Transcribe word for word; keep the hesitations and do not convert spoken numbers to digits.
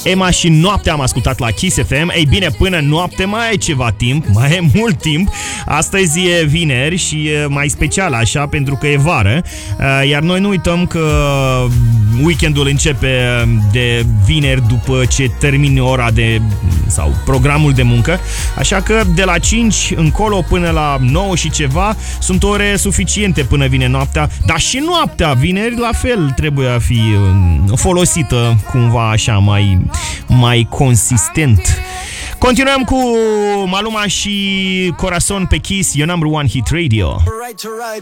Emma și Noaptea am ascultat la Kiss F M. Ei bine, până noapte mai e ceva timp, mai e mult timp. Astăzi e vineri și e mai special așa, pentru că e vară. Iar noi nu uităm că weekendul începe de vineri după ce termini ora de, sau programul de muncă. Așa că de la cinci încolo până la nouă și ceva sunt ore suficiente până vine noaptea. Dar și noaptea, vineri, la fel trebuie a fi folosită cumva așa mai, mai consistent. Continuăm cu Maluma și Corazon pe Kiss, your number one hit radio. Right to right.